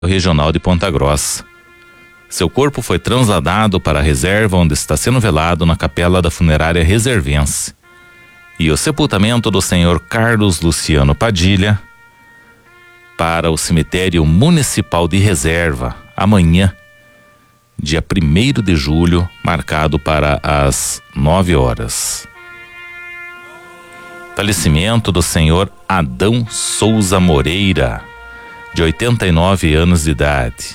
regional de Ponta Grossa. Seu corpo foi trasladado para a reserva, onde está sendo velado na capela da funerária reservense. E o sepultamento do senhor Carlos Luciano Padilha para o cemitério municipal de reserva, amanhã, dia 1º de julho, marcado para as 9 horas. Falecimento do senhor Adão Souza Moreira, de 89 anos de idade.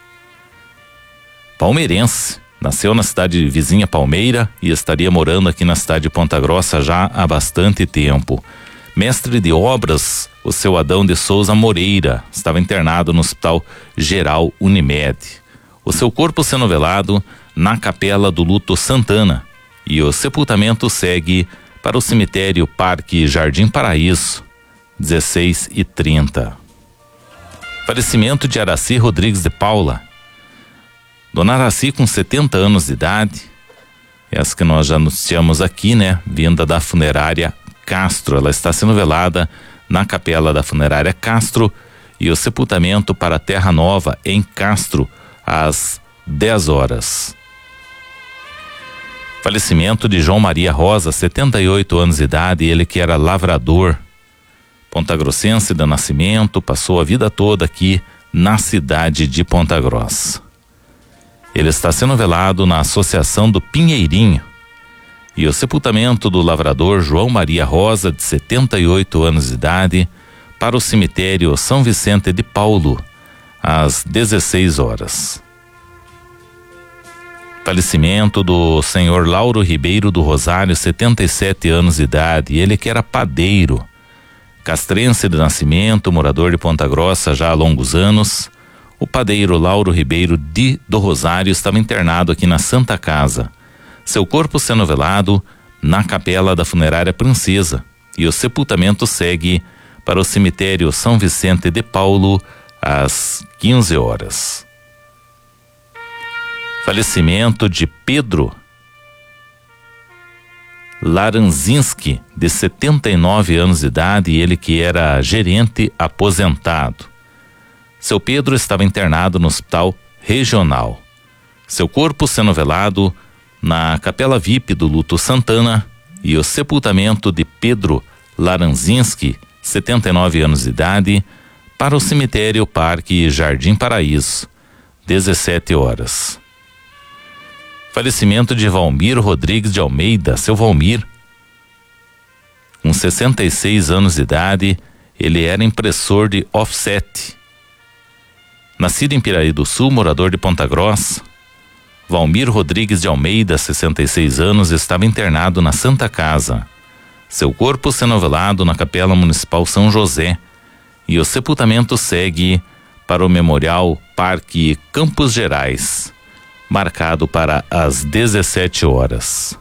Palmeirense, nasceu na cidade vizinha Palmeira e estaria morando aqui na cidade de Ponta Grossa já há bastante tempo. Mestre de obras, o seu Adão de Souza Moreira estava internado no Hospital Geral Unimed. O seu corpo sendo velado na Capela do Luto Santana e o sepultamento segue para o cemitério Parque Jardim Paraíso, 16h30. Falecimento de Araci Rodrigues de Paula. Dona Araci, com 70 anos de idade, essa que nós já anunciamos aqui, né? Vinda da funerária Castro. Ela está sendo velada na capela da funerária Castro e o sepultamento para Terra Nova, em Castro, às 10 horas. Falecimento de João Maria Rosa, 78 anos de idade, ele que era lavrador, pontagrossense de nascimento, passou a vida toda aqui na cidade de Ponta Grossa. Ele está sendo velado na Associação do Pinheirinho. E o sepultamento do lavrador João Maria Rosa, de 78 anos de idade, para o cemitério São Vicente de Paulo, às 16 horas. Falecimento do senhor Lauro Ribeiro do Rosário, 77 anos de idade, ele que era padeiro, castrense de nascimento, morador de Ponta Grossa já há longos anos. O padeiro Lauro Ribeiro do Rosário estava internado aqui na Santa Casa. Seu corpo sendo velado na capela da funerária Princesa e o sepultamento segue para o cemitério São Vicente de Paulo às 15 horas. Falecimento de Pedro Laranzinski, de 79 anos de idade, e ele que era gerente aposentado. Seu Pedro estava internado no Hospital Regional. Seu corpo sendo velado na Capela VIP do Luto Santana e o sepultamento de Pedro Laranzinski, 79 anos de idade, para o cemitério Parque Jardim Paraíso, 17 horas. Falecimento de Valmir Rodrigues de Almeida, seu Valmir, com 66 anos de idade, ele era impressor de offset. Nascido em Piraí do Sul, morador de Ponta Grossa, Valmir Rodrigues de Almeida, 66 anos, estava internado na Santa Casa. Seu corpo sendo velado na Capela Municipal São José e o sepultamento segue para o Memorial Parque Campos Gerais, marcado para as 17 horas.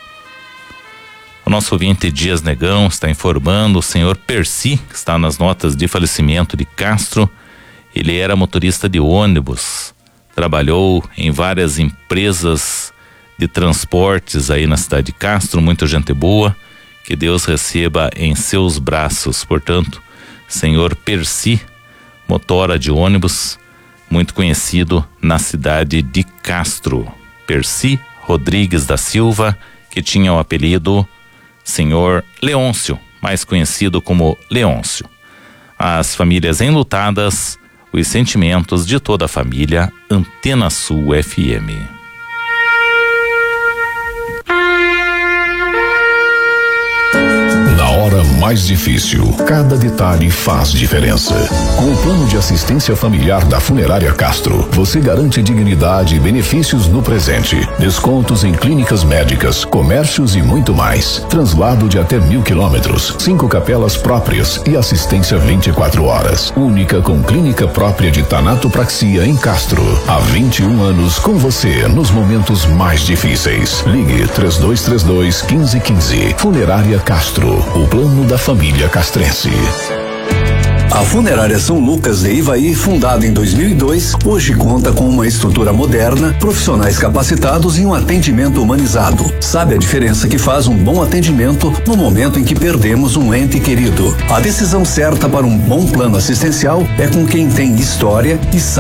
O nosso ouvinte Dias Negão está informando o senhor Percy, que está nas notas de falecimento de Castro. Ele era motorista de ônibus, trabalhou em várias empresas de transportes aí na cidade de Castro, muita gente boa, que Deus receba em seus braços. Portanto, senhor Percy, motora de ônibus, muito conhecido na cidade de Castro. Percy Rodrigues da Silva, que tinha o apelido senhor Leôncio, mais conhecido como Leôncio. As famílias enlutadas, os sentimentos de toda a família. Antena Sul FM. Na hora mais difícil, cada detalhe faz diferença. Com o plano de assistência familiar da Funerária Castro, você garante dignidade e benefícios no presente, descontos em clínicas médicas, comércios e muito mais. Translado de até 1.000 quilômetros, 5 capelas próprias e assistência 24 horas. Única com clínica própria de tanatopraxia em Castro. Há 21 anos com você nos momentos mais difíceis. Ligue 3232-1515. Funerária Castro, o plano da família castrense. A Funerária São Lucas de Ivaí, fundada em 2002, hoje conta com uma estrutura moderna, profissionais capacitados e um atendimento humanizado. Sabe a diferença que faz um bom atendimento no momento em que perdemos um ente querido? A decisão certa para um bom plano assistencial é com quem tem história e sabe